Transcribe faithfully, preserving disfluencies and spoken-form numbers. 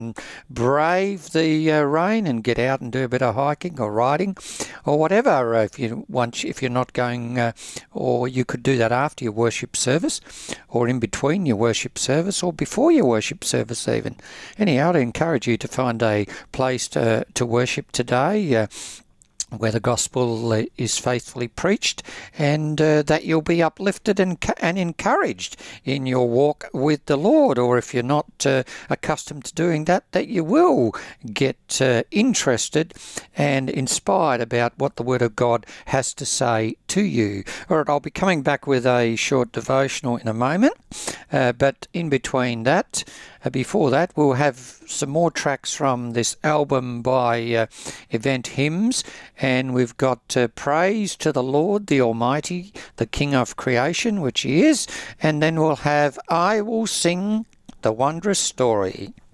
brave the uh, rain and get out and do a bit of hiking or riding or whatever. Uh, if you want, if you're not going, uh, or you could do that after your worship service, or in between your worship service, or before your worship service even. Anyhow, I'd encourage you to find a place to to worship today. Uh, where the gospel is faithfully preached, and uh, that you'll be uplifted and and encouraged in your walk with the Lord. Or if you're not uh, accustomed to doing that, that you will get uh, interested and inspired about what the Word of God has to say to you. All right, I'll be coming back with a short devotional in a moment, uh, but in between that, Uh, before that, we'll have some more tracks from this album by uh, Event Hymns, and we've got uh, Praise to the Lord, the Almighty, the King of Creation, which He is, and then we'll have I Will Sing the Wondrous Story.